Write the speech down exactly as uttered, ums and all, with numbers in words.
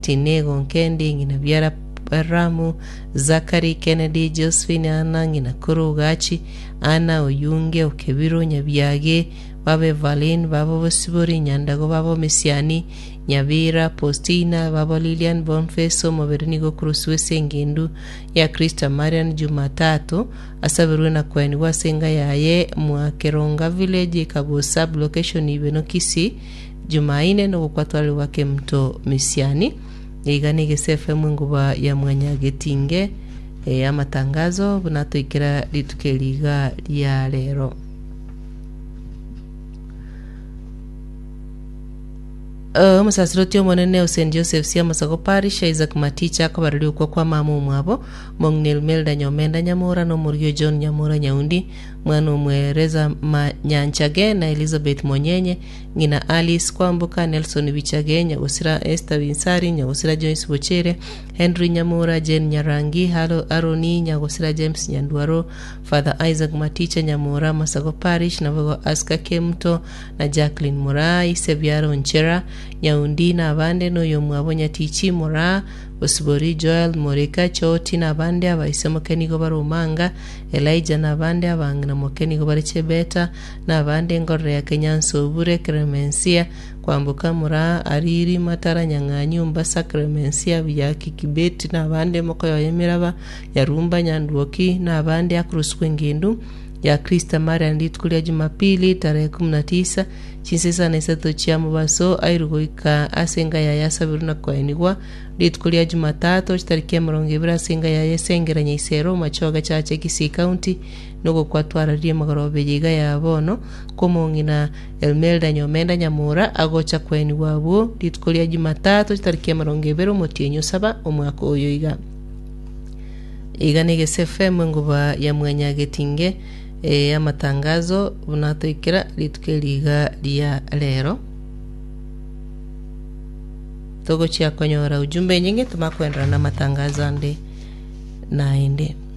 Tinego Nkendi ngina Biara Ramu, Zakari Kennedy, Josephine Ana ngina Kurugachi, Ana Oyunge Okebiro Nyabiage, Babe Valin, Babo Wasibori Nyandago, Babo Mesiani Nyabira Postina, Babo Lilian Bonfeso Movernigo Kruswese Ngindu ya Krista Marian Jumatatu asabiruena kweni wasenga yaye mwa Keronga Village Kabusa location Ibenokisi Jumaine no kwatwali wake mto Mesiani iganige sefe munguba ya mwanya getinge e, amatangazo bunatoikira litukeliga lya lero. Uh, Musasiroti omonene Saint Joseph sia Masago Parish Isaac Maticha akabarili kwa kwa mamu mwabo Mongnel Melda Nyomenda Nyamura no Murio John Nyamura Nyaundi mwanu mwereza Nyanchage na Elizabeth Monyenye ngina Alice Kwambuka Nelson Bichage Nyagosira Esther Vinsari Nyagosira Joyce Bochere Henry Nyamura Jen Nyarangi Halo Aroni Nyagosira James Nyanduaro Father Isaac Maticha Nyamura Masago Parish na Vago Aska Kemto na Jacqueline Murai Sebiaro Nchera Nyaundi na abande no yomwabonya tichi Mura Osibori Joel Morika Choti na abande abaisemo kenigo barumanga Elijah na abande abangina mokenigo barichebeta na abande ngorre ya Kenyanso Bure Clemencia Kwambuka Mura Ariri Matara Nyanganyu Mbasa Clemencia Biyaki Kibeti na abande moko yoyemiraba Yarumba Nyanduoki na abande akruswe ngindu ya Krista Maria nditukulia Jumapili tarehe kumi na tisa chinsesa neseto chia mubaso airugoika asenga ya yasabiruna kwa enigwa nditukulia Jumatatu chitarikia mrongebira asenga ya yesengera nyaisero machoga chache Kisii County nuko kwatwara rie magorobe jiga ya abono komongina Elmelda Nyomenda Nyamura agocha kwa enigwa abo nditukulia Jumatatu chitarikia mrongebira motienyo saba omwaka oyo iga iganige sefe munguba ya mwanya getinge e ya matangazo unatoikira litukeliga lya lero togo chia konyora ujumbe nyingi tumakwenda na matangazo ande naende